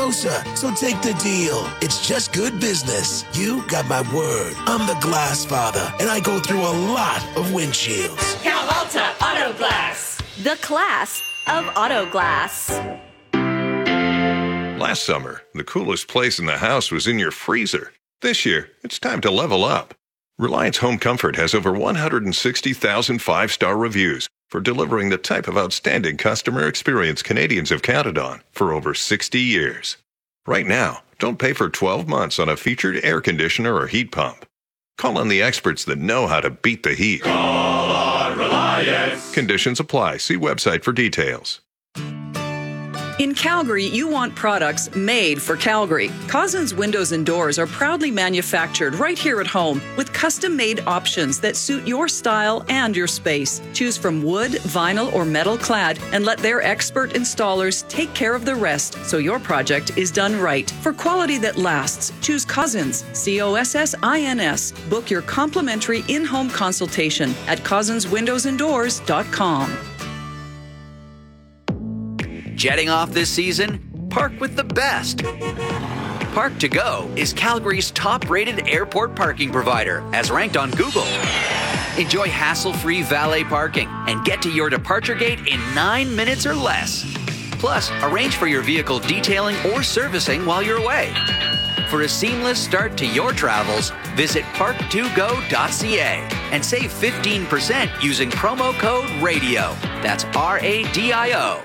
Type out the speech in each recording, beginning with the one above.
closer, so take the deal. It's just good business. You got my word. I'm the glass father, and I go through a lot of windshields. Cal Alta Auto Glass. The class of auto glass. Last summer, the coolest place in the house was in your freezer. This year, it's time to level up. Reliance Home Comfort has over 160,000 five-star reviews for delivering the type of outstanding customer experience Canadians have counted on for over 60 years. Right now, don't pay for 12 months on a featured air conditioner or heat pump. Call on the experts that know how to beat the heat. Call on Reliance. Conditions apply. See website for details. In Calgary, you want products made for Calgary. Cousins Windows and Doors are proudly manufactured right here at home with custom-made options that suit your style and your space. Choose from wood, vinyl, or metal clad and let their expert installers take care of the rest so your project is done right. For quality that lasts, choose Cousins, COSSINS. Book your complimentary in-home consultation at cousinswindowsanddoors.com. Jetting off this season? Park with the best. Park to Go is Calgary's top-rated airport parking provider, as ranked on Google. Enjoy hassle-free valet parking and get to your departure gate in 9 minutes or less. Plus, arrange for your vehicle detailing or servicing while you're away. For a seamless start to your travels, visit park2go.ca and save 15% using promo code RADIO. That's RADIO.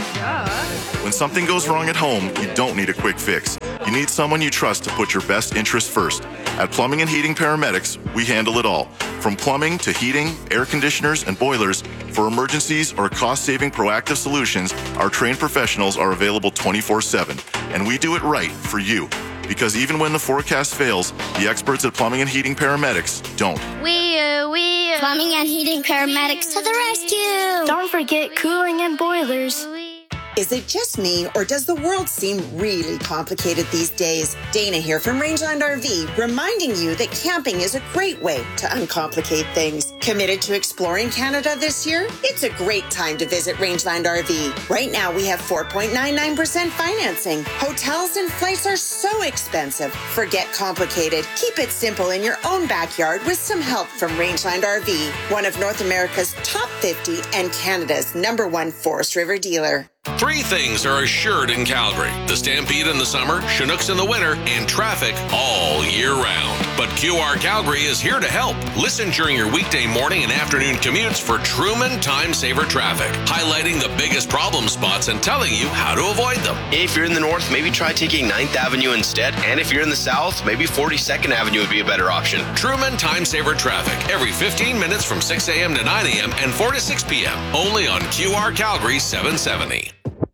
When something goes wrong at home, you don't need a quick fix. You need someone you trust to put your best interests first. At Plumbing and Heating Paramedics, we handle it all. From plumbing to heating, air conditioners, and boilers, for emergencies or cost-saving proactive solutions, our trained professionals are available 24/7. And we do it right for you. Because even when the forecast fails, the experts at Plumbing and Heating Paramedics don't. We Plumbing and Heating Paramedics to the rescue. Don't forget cooling and boilers. Is it just me, or does the world seem really complicated these days? Dana here from Rangeland RV, reminding you that camping is a great way to uncomplicate things. Committed to exploring Canada this year? It's a great time to visit Rangeland RV. Right now, we have 4.99% financing. Hotels and flights are so expensive. Forget complicated. Keep it simple in your own backyard with some help from Rangeland RV, one of North America's top 50 and Canada's #1 Forest River dealer. 3 things are assured in Calgary: the Stampede in the summer, Chinooks in the winter, and traffic all year round. But QR Calgary is here to help. Listen during your weekday morning and afternoon commutes for Truman Time Saver Traffic, highlighting the biggest problem spots and telling you how to avoid them. If you're in the north, maybe try taking 9th Avenue instead. And if you're in the south, maybe 42nd Avenue would be a better option. Truman Time Saver Traffic, every 15 minutes from 6 a.m. to 9 a.m. and 4 to 6 p.m. Only on QR Calgary 770.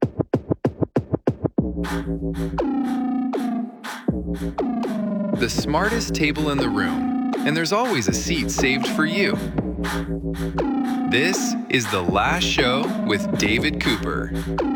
The smartest table in the room, and there's always a seat saved for you. This is The Last Show with David Cooper.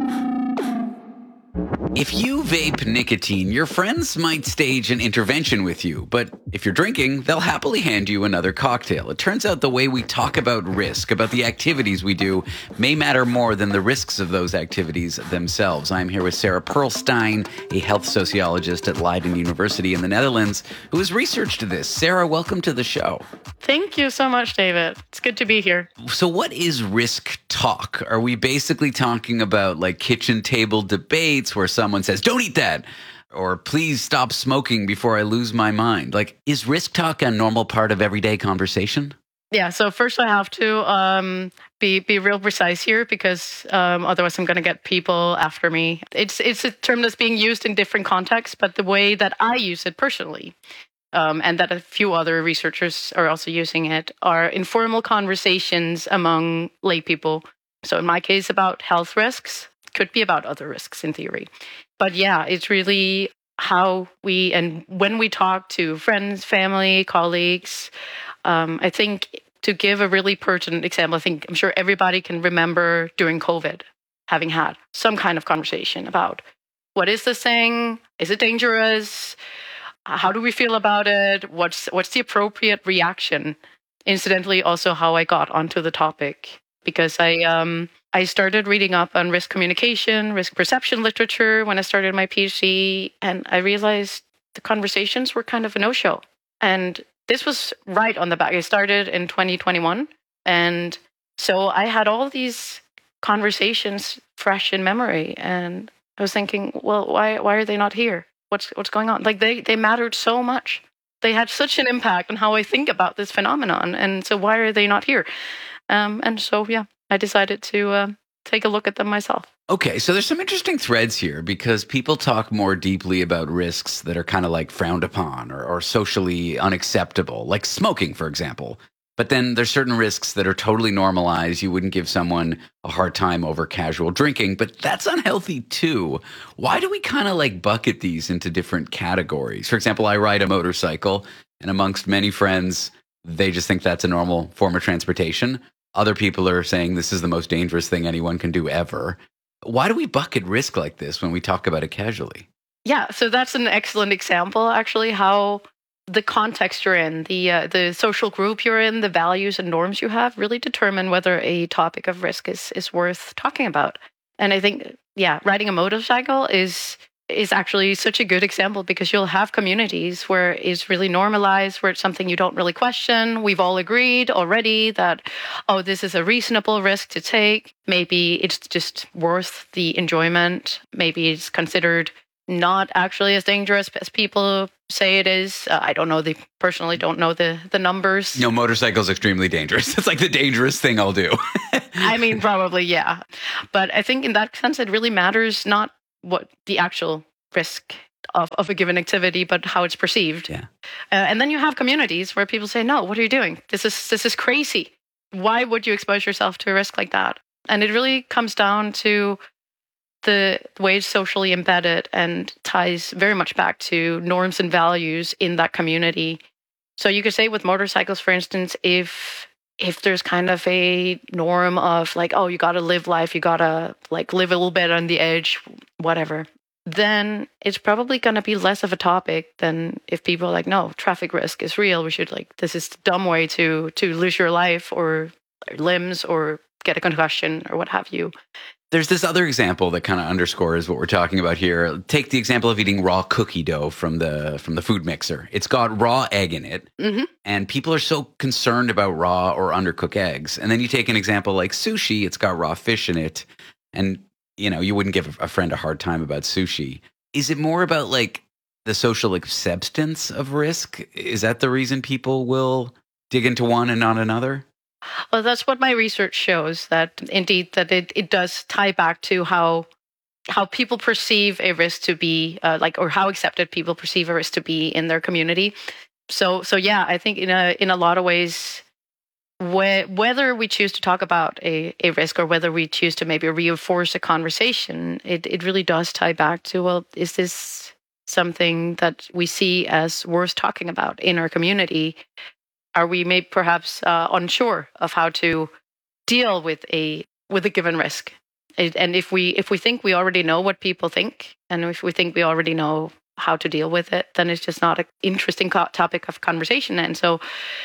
If you vape nicotine, your friends might stage an intervention with you, but if you're drinking, they'll happily hand you another cocktail. It turns out the way we talk about risk, about the activities we do, may matter more than the risks of those activities themselves. I'm here with Sarah Pearlstein, a health sociologist at Leiden University in the Netherlands, who has researched this. Sarah, welcome to the show. Thank you so much, David. It's good to be here. So what is risk talk? Are we basically talking about like kitchen table debates where someone says, don't eat that, or please stop smoking before I lose my mind? Like, is risk talk a normal part of everyday conversation? Yeah, so first I have to be real precise here because otherwise I'm going to get people after me. It's a term that's being used in different contexts, but the way that I use it personally, and that a few other researchers are also using it, are informal conversations among lay people. So in my case, about health risks, could be about other risks in theory. But yeah, it's really how we, and when we talk to friends, family, colleagues, I think to give a really pertinent example, I'm sure everybody can remember during COVID having had some kind of conversation about what is this thing? Is it dangerous? How do we feel about it? What's the appropriate reaction? Incidentally, also how I got onto the topic, because I I started reading up on risk communication, risk perception literature when I started my PhD, and I realized the conversations were kind of a no-show. And this was right on the back. I started in 2021, and so I had all these conversations fresh in memory, and I was thinking, well, why are they not here? What's going on? Like they mattered so much. They had such an impact on how I think about this phenomenon, and so why are they not here? And so, yeah, I decided to take a look at them myself. Okay, so there's some interesting threads here because people talk more deeply about risks that are kind of like frowned upon or socially unacceptable, like smoking, for example. But then there's certain risks that are totally normalized. You wouldn't give someone a hard time over casual drinking, but that's unhealthy too. Why do we kind of like bucket these into different categories? For example, I ride a motorcycle, and amongst many friends, they just think that's a normal form of transportation. Other people are saying this is the most dangerous thing anyone can do ever. Why do we bucket risk like this when we talk about it casually? Yeah, so that's an excellent example, actually, how the context you're in, the social group you're in, the values and norms you have really determine whether a topic of risk is worth talking about. And I think, yeah, riding a motorcycle is actually such a good example because you'll have communities where it's really normalized, where it's something you don't really question. We've all agreed already that, oh, this is a reasonable risk to take. Maybe it's just worth the enjoyment. Maybe it's considered not actually as dangerous as people say it is. I don't know. They personally don't know the numbers. No, motorcycle's extremely dangerous. It's like the dangerous thing I'll do. I mean, probably, yeah. But I think in that sense, it really matters not what the actual risk of a given activity, but how it's perceived. Yeah. And then you have communities where people say, no, what are you doing? This is crazy. Why would you expose yourself to a risk like that? And it really comes down to the way it's socially embedded and ties very much back to norms and values in that community. So you could say with motorcycles, for instance, if there's kind of a norm of like, oh, you got to live life, you got to like live a little bit on the edge, whatever, then it's probably going to be less of a topic than if people are like, no, traffic risk is real. We should this is a dumb way to lose your life or limbs or get a concussion or what have you. There's this other example that kind of underscores what we're talking about here. Take the example of eating raw cookie dough from the food mixer. It's got raw egg in it, and people are so concerned about raw or undercooked eggs. And then you take an example like sushi. It's got raw fish in it, and you wouldn't give a friend a hard time about sushi. Is it more about like the social acceptance of risk? Is that the reason people will dig into one and not another? Well, that's what my research shows, that indeed that it does tie back to how people perceive a risk to be or how accepted people perceive a risk to be in their community. So yeah, I think in a lot of ways, whether we choose to talk about a risk or whether we choose to maybe reinforce a conversation, it really does tie back to, well, is this something that we see as worth talking about in our community? Are we maybe perhaps unsure of how to deal with a given risk? And if we think we already know what people think, and if we think we already know how to deal with it, then it's just not an interesting topic of conversation. And so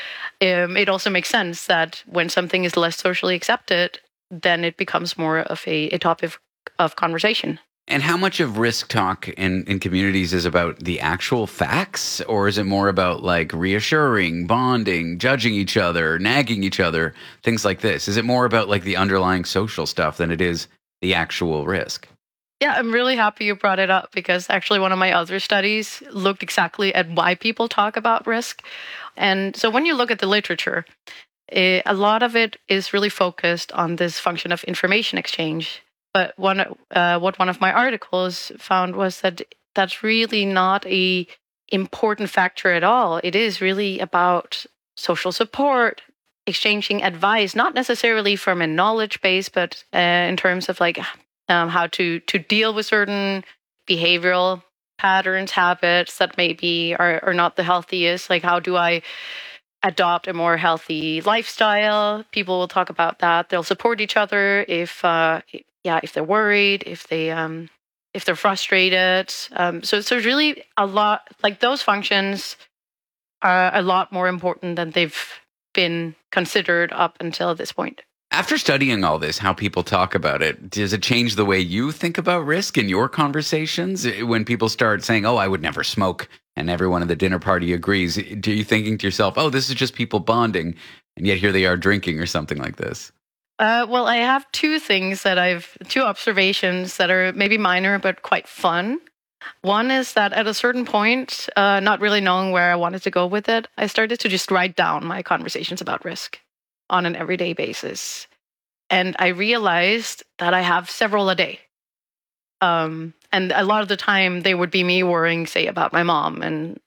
it also makes sense that when something is less socially accepted, then it becomes more of a topic of conversation. And how much of risk talk in communities is about the actual facts, or is it more about like reassuring, bonding, judging each other, nagging each other, things like this? Is it more about like the underlying social stuff than it is the actual risk? Yeah, I'm really happy you brought it up because actually one of my other studies looked exactly at why people talk about risk. And so when you look at the literature, a lot of it is really focused on this function of information exchange. But what one of my articles found was that that's really not a important factor at all. It is really about social support, exchanging advice, not necessarily from a knowledge base, but in terms of like how to deal with certain behavioral patterns, habits that maybe are not the healthiest. Like, how do I adopt a more healthy lifestyle? People will talk about that. They'll support each other if they're worried, if they're frustrated. So really a lot, like those functions are a lot more important than they've been considered up until this point. After studying all this, how people talk about it, does it change the way you think about risk in your conversations? When people start saying, oh, I would never smoke, and everyone at the dinner party agrees, do you thinking to yourself, oh, this is just people bonding, and yet here they are drinking or something like this? Well, I have two observations that are maybe minor but quite fun. One is that at a certain point, not really knowing where I wanted to go with it, I started to just write down my conversations about risk on an everyday basis. And I realized that I have several a day. And a lot of the time they would be me worrying, say, about my mom. And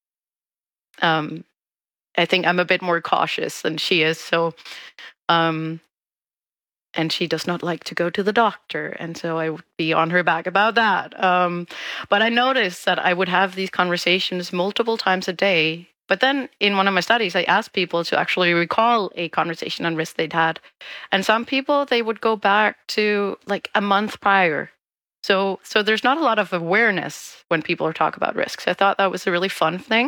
I think I'm a bit more cautious than she is. So, and she does not like to go to the doctor. And so I would be on her back about that. But I noticed that I would have these conversations multiple times a day. But then in one of my studies, I asked people to actually recall a conversation on risk they'd had. And some people, they would go back to like a month prior. So there's not a lot of awareness when people are talking about risks. I thought that was a really fun thing.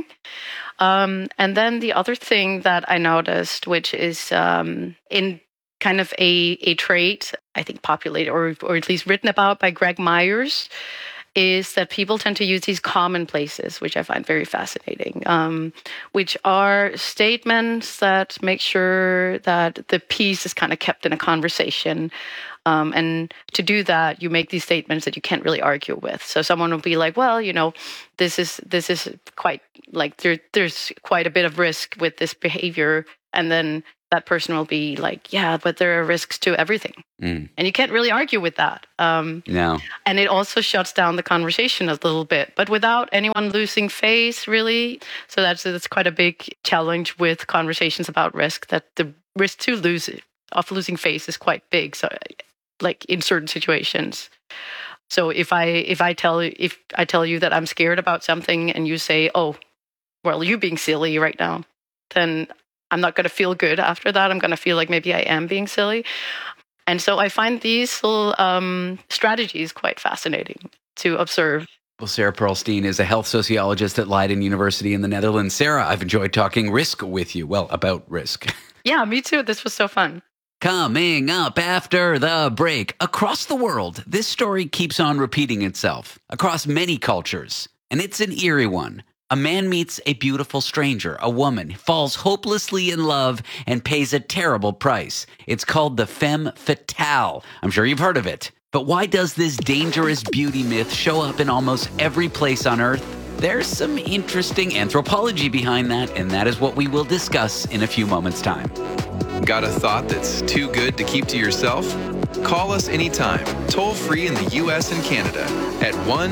And then the other thing that I noticed, which is in kind of a trait, I think populated or at least written about by Greg Myers, is that people tend to use these commonplaces, which I find very fascinating, which are statements that make sure that the peace is kind of kept in a conversation. And to do that, you make these statements that you can't really argue with. So someone will be like, well, this is quite like there's quite a bit of risk with this behavior. And then that person will be like, yeah, but there are risks to everything. And you can't really argue with that. No. And it also shuts down the conversation a little bit, but without anyone losing face, really. So that's quite a big challenge with conversations about risk, that the risk of losing face is quite big. So like in certain situations. So if I tell you that I'm scared about something and you say, oh, well, you're being silly right now, then I'm not going to feel good after that. I'm going to feel like maybe I am being silly. And so I find these little strategies quite fascinating to observe. Well, Sarah Pearlstein is a health sociologist at Leiden University in the Netherlands. Sarah, I've enjoyed talking risk with you. Well, about risk. Yeah, me too. This was so fun. Coming up after the break, across the world, this story keeps on repeating itself across many cultures. And it's an eerie one. A man meets a beautiful stranger, a woman, falls hopelessly in love, and pays a terrible price. It's called the femme fatale. I'm sure you've heard of it. But why does this dangerous beauty myth show up in almost every place on Earth? There's some interesting anthropology behind that, and that is what we will discuss in a few moments' time. Got a thought that's too good to keep to yourself? Call us anytime, toll free in the U.S. and Canada at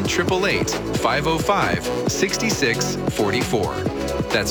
1-888-505-6644. That's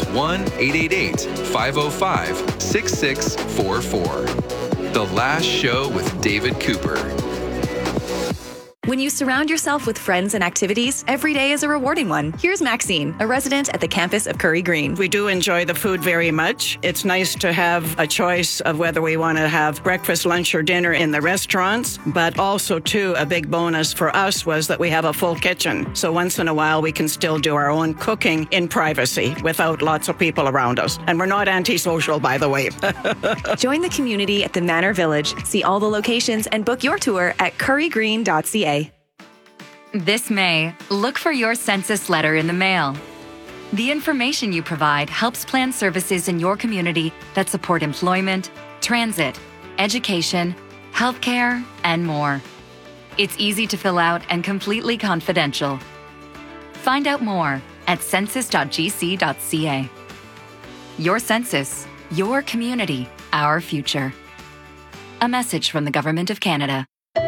1-888-505-6644. The Last Show with David Cooper. When you surround yourself with friends and activities, every day is a rewarding one. Here's Maxine, a resident at the campus of Curry Green. We do enjoy the food very much. It's nice to have a choice of whether we want to have breakfast, lunch, or dinner in the restaurants. But also, too, a big bonus for us was that we have a full kitchen. So once in a while, we can still do our own cooking in privacy without lots of people around us. And we're not antisocial, by the way. Join the community at the Manor Village. See all the locations and book your tour at currygreen.ca. This May, look for your census letter in the mail. The information you provide helps plan services in your community that support employment, transit, education, healthcare, and more. It's easy to fill out and completely confidential. Find out more at census.gc.ca. Your census, your community, our future. A message from the Government of Canada.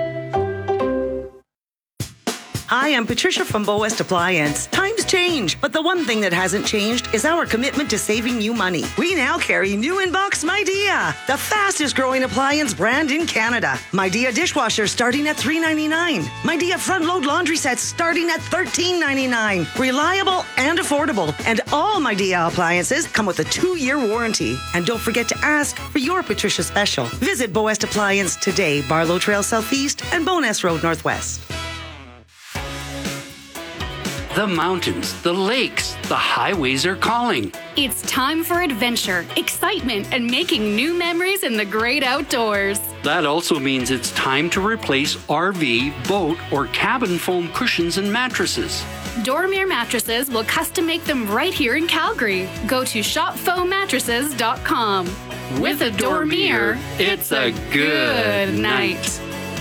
Hi, I'm Patricia from Bow West Appliance. Times change, but the one thing that hasn't changed is our commitment to saving you money. We now carry new in-box Midea, the fastest growing appliance brand in Canada. Midea dishwasher starting at $3.99. Midea front-load laundry sets starting at $13.99. Reliable and affordable. And all Midea appliances come with a 2-year warranty. And don't forget to ask for your Patricia special. Visit Bow West Appliance today, Barlow Trail Southeast and Bowness Road Northwest. The mountains, the lakes, the highways are calling. It's time for adventure, excitement, and making new memories in the great outdoors. That also means it's time to replace RV, boat, or cabin foam cushions and mattresses. Dormier Mattresses will custom make them right here in Calgary. Go to shopfoammattresses.com. With a Dormier, it's a good night.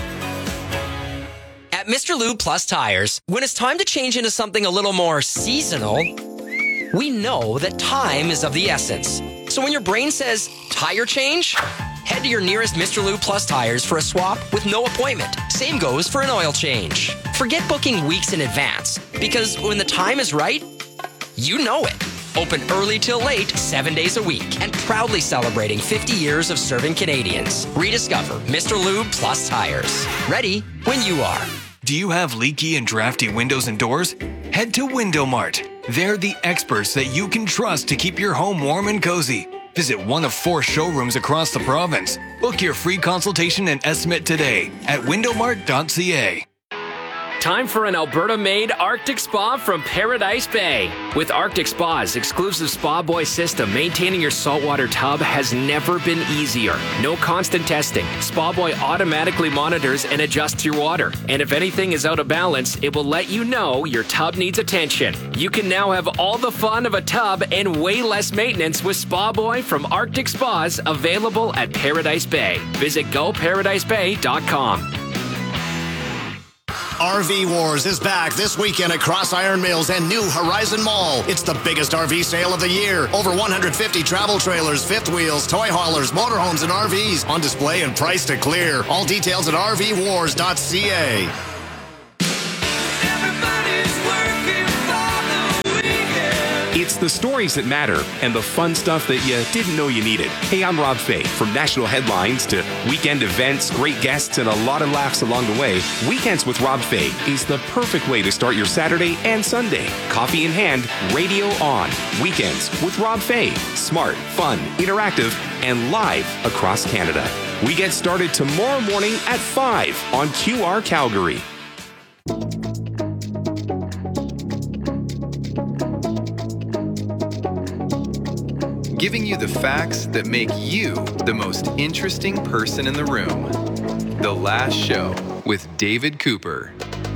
At Mr. Lube Plus Tires, when it's time to change into something a little more seasonal, we know that time is of the essence. So when your brain says, tire change, head to your nearest Mr. Lube Plus Tires for a swap with no appointment. Same goes for an oil change. Forget booking weeks in advance, because when the time is right, you know it. Open early till late, 7 days a week, and proudly celebrating 50 years of serving Canadians. Rediscover Mr. Lube Plus Tires. Ready when you are. Do you have leaky and drafty windows and doors? Head to Window Mart. They're the experts that you can trust to keep your home warm and cozy. Visit one of 4 showrooms across the province. Book your free consultation and estimate today at windowmart.ca. Time for an Alberta-made Arctic Spa from Paradise Bay. With Arctic Spa's exclusive Spa Boy system, maintaining your saltwater tub has never been easier. No constant testing. Spa Boy automatically monitors and adjusts your water. And if anything is out of balance, it will let you know your tub needs attention. You can now have all the fun of a tub and way less maintenance with Spa Boy from Arctic Spas, available at Paradise Bay. Visit GoParadiseBay.com. RV Wars is back this weekend at Cross Iron Mills and New Horizon Mall. It's the biggest RV sale of the year. Over 150 travel trailers, fifth wheels, toy haulers, motorhomes, and RVs on display and priced to clear. All details at rvwars.ca. It's the stories that matter and the fun stuff that you didn't know you needed. Hey, I'm Rob Fay. From national headlines to weekend events, great guests, and a lot of laughs along the way, Weekends with Rob Fay is the perfect way to start your Saturday and Sunday. Coffee in hand, radio on. Weekends with Rob Fay. Smart, fun, interactive, and live across Canada. We get started tomorrow morning at 5 on QR Calgary. Giving you the facts that make you the most interesting person in the room. The Last Show with David Cooper.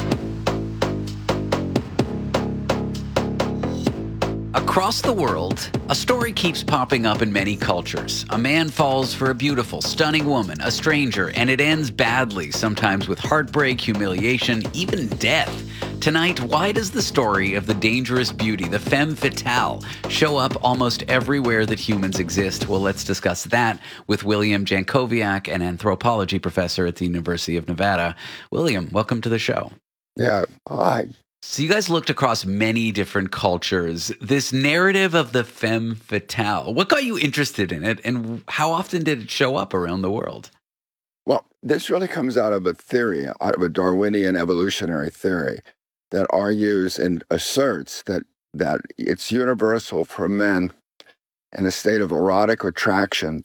Across the world, a story keeps popping up in many cultures. A man falls for a beautiful, stunning woman, a stranger, and it ends badly, sometimes with heartbreak, humiliation, even death. Tonight, why does the story of the dangerous beauty, the femme fatale, show up almost everywhere that humans exist? Well, let's discuss that with William Jankowiak, an anthropology professor at the University of Nevada. William, welcome to the show. Yeah, hi. So you guys looked across many different cultures. This narrative of the femme fatale, what got you interested in it, and how often did it show up around the world? Well, this really comes out of a theory, out of a Darwinian evolutionary theory that argues and asserts that it's universal for men in a state of erotic attraction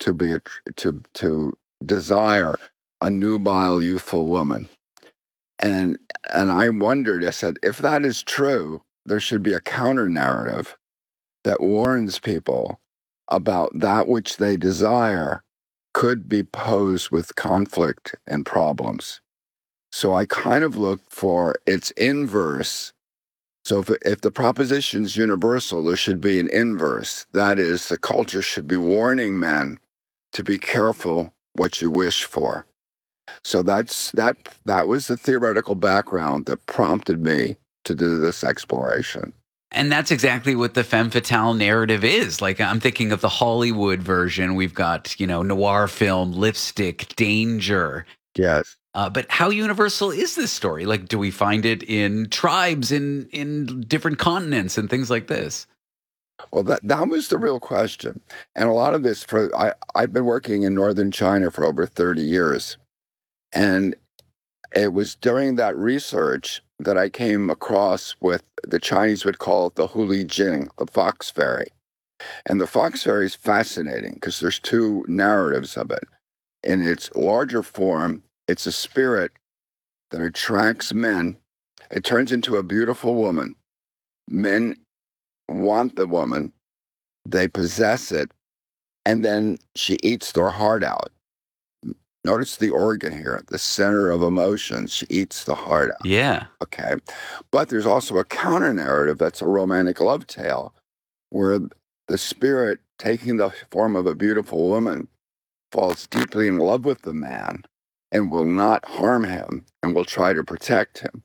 to desire a nubile, youthful woman. And I wondered, I said, if that is true, there should be a counter narrative that warns people about that which they desire could be posed with conflict and problems. So I kind of looked for its inverse. So if the proposition's universal, there should be an inverse. That is, the culture should be warning men to be careful what you wish for. So that was the theoretical background that prompted me to do this exploration. And that's exactly what the femme fatale narrative is. Like, I'm thinking of the Hollywood version. We've got, noir film, lipstick, danger. Yes. But how universal is this story? Like, do we find it in tribes, in different continents and things like this? Well, that was the real question. And a lot of this, I've been working in northern China for over 30 years. And it was during that research that I came across with the Chinese would call it the Huli Jing, the fox fairy. And the fox fairy is fascinating because there's two narratives of it. In its larger form, it's a spirit that attracts men. It turns into a beautiful woman. Men want the woman, they possess it, and then she eats their heart out. Notice the organ here, the center of emotions. She eats the heart out. Yeah. Okay. But there's also a counter narrative that's a romantic love tale where the spirit, taking the form of a beautiful woman, falls deeply in love with the man and will not harm him and will try to protect him.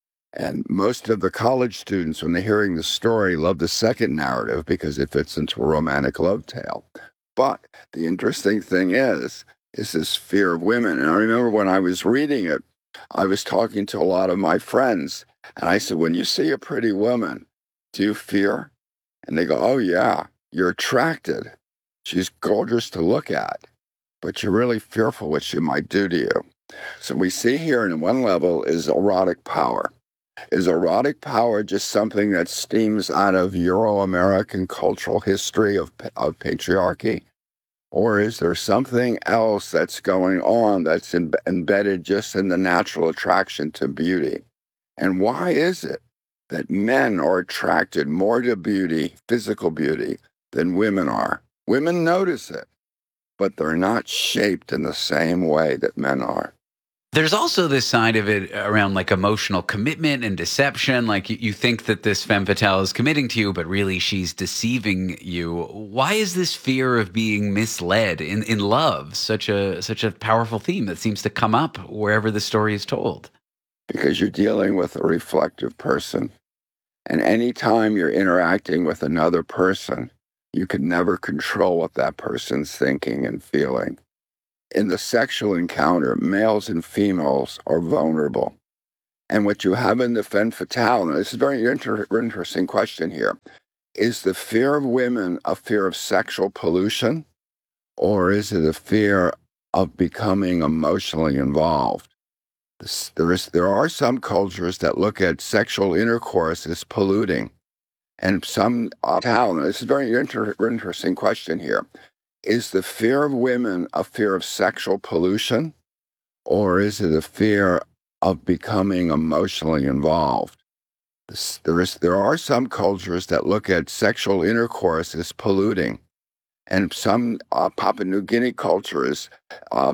And most of the college students, when they're hearing the story, love the second narrative because it fits into a romantic love tale. But the interesting thing is this fear of women. And I remember when I was reading it, I was talking to a lot of my friends, and I said, when you see a pretty woman, do you fear? And they go, oh, yeah, you're attracted. She's gorgeous to look at, but you're really fearful what she might do to you. So we see here in one level is erotic power. Is erotic power just something that steams out of Euro-American cultural history of patriarchy? Or is there something else that's going on that's embedded just in the natural attraction to beauty? And why is it that men are attracted more to beauty, physical beauty, than women are? Women notice it, but they're not shaped in the same way that men are. There's also this side of it around like emotional commitment and deception. Like you think that this femme fatale is committing to you, but really she's deceiving you. Why is this fear of being misled in love such a powerful theme that seems to come up wherever the story is told? Because you're dealing with a reflective person. And anytime you're interacting with another person, you can never control what that person's thinking and feeling. In the sexual encounter, males and females are vulnerable. And what you have in the femme fatale, and this is a very interesting question here, is the fear of women a fear of sexual pollution, or is it a fear of becoming emotionally involved? There are some cultures that look at sexual intercourse as polluting. And some this is a very interesting question here. Is the fear of women a fear of sexual pollution, or is it a fear of becoming emotionally involved? There are some cultures that look at sexual intercourse as polluting, and some Papua New Guinea cultures